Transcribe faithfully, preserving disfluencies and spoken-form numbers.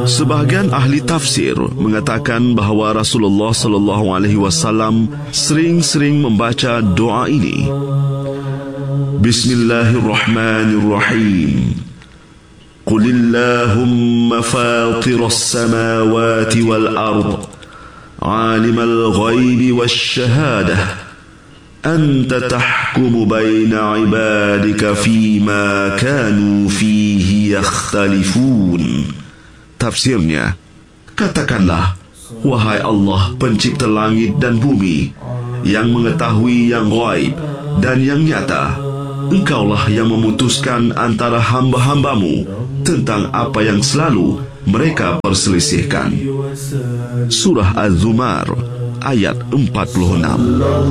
Sebahagian ahli tafsir mengatakan bahawa Rasulullah sallallahu alaihi wasallam sering-sering membaca doa ini. Bismillahirrahmanirrahim. Qulillahumma fatiras samawati wal ard, alimal ghaibi wasyahadah, anta tahkumu baina ibadika fima kanu fihi yakhtalifun. Tafsirnya, katakanlah, wahai Allah pencipta langit dan bumi, yang mengetahui yang ghaib dan yang nyata, Engkaulah yang memutuskan antara hamba-hambamu tentang apa yang selalu mereka perselisihkan. Surah Az-Zumar ayat empat puluh enam.